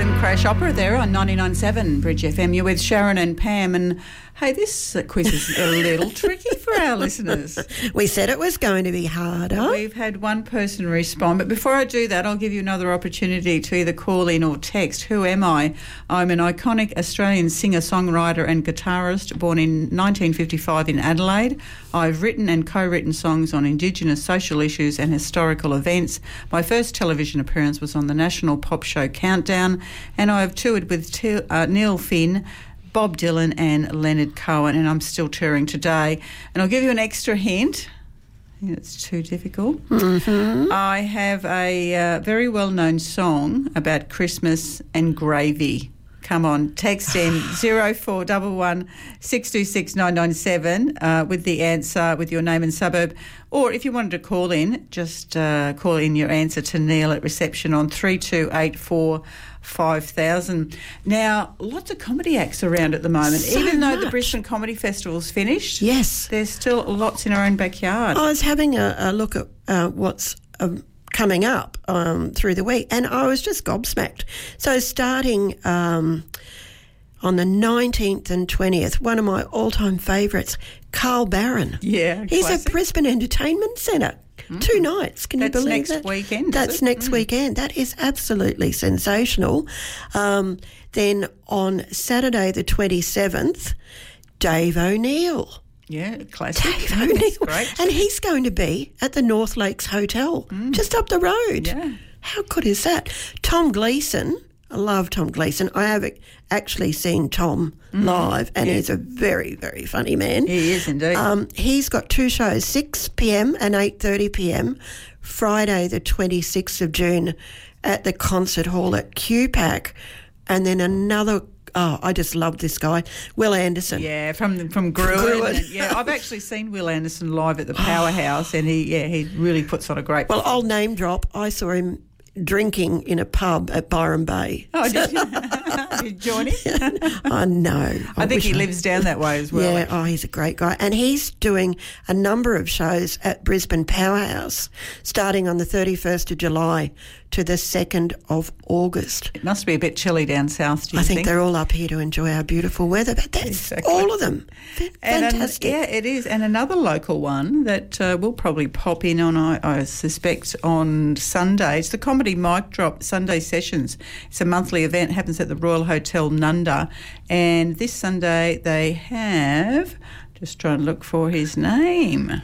Home Crash Opera there on 99.7 Bridge FM. You're with Sharon and Pam, and hey, this quiz is a little tricky for our listeners. We said it was going to be harder. We've had one person respond, but before I do that, I'll give you another opportunity to either call in or text. Who am I? I'm an iconic Australian singer, songwriter and guitarist born in 1955 in Adelaide. I've written and co-written songs on Indigenous social issues and historical events. My first television appearance was on the national pop show Countdown, and I've toured with Neil Finn, Bob Dylan and Leonard Cohen, and I'm still touring today. And I'll give you an extra hint. I think it's too difficult. Mm-hmm. I have a very well-known song about Christmas and gravy. Come on, text in 0411 626 997 with the answer, with your name and suburb. Or if you wanted to call in, just call in your answer to Neil at reception on 3284 5000. Now, lots of comedy acts around at the moment. So even though the much. Brisbane Comedy Festival's finished, Yes. there's still lots in our own backyard. I was having a look at what's coming up through the week, and I was just gobsmacked. So starting on the 19th and 20th, one of my all-time favourites, Carl Barron. Yeah, He's classic. at Brisbane Entertainment Centre. 2 nights. Can you That's believe next that? weekend, is That's it? next weekend. That is absolutely sensational. Then on Saturday the 27th, Dave O'Neill. Yeah, classic. Dave That's O'Neill. great. And he's going to be at the North Lakes Hotel, just up the road. Yeah. How good is that? Tom Gleeson. I love Tom Gleeson. I have actually seen Tom live, and he's a very, very funny man. He is indeed. He's got 2 shows, 6 p.m. and 8:30 p.m, Friday the 26th of June at the Concert Hall at QPAC. And then another, I just love this guy, Will Anderson. Yeah, from Gruen. Gruen. Yeah, I've actually seen Will Anderson live at the Powerhouse, and he really puts on a great. Well, I'll name drop. I saw him drinking in a pub at Byron Bay. Oh, did you? Did you join him? I know. I think wish he lives down that way as well. Yeah, he's a great guy. And he's doing a number of shows at Brisbane Powerhouse starting on the 31st of July to the 2nd of August. It must be a bit chilly down south, do you I think they're all up here to enjoy our beautiful weather, but that's Exactly. all of them. Fantastic. Yeah, it is. And another local one that will probably pop in on, I suspect, on Sunday. It's the Comedy Mic Drop Sunday Sessions. It's a monthly event, happens at the Royal Hotel Nunda. And this Sunday they have, just trying to look for his name.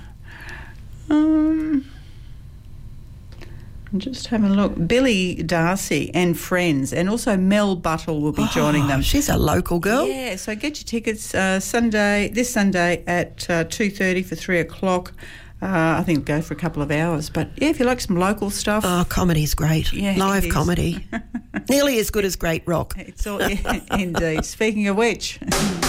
I'm just having a look. Billy Darcy and friends, and also Mel Buttle will be joining them. She's a local girl. Yeah, so get your tickets this Sunday at 2:30 for 3 o'clock. I think it'll go for a couple of hours. But, yeah, if you like some local stuff. Oh, comedy's great. Yeah, Live it is. Comedy. Nearly as good as great rock. It's all, yeah, indeed. Speaking of which...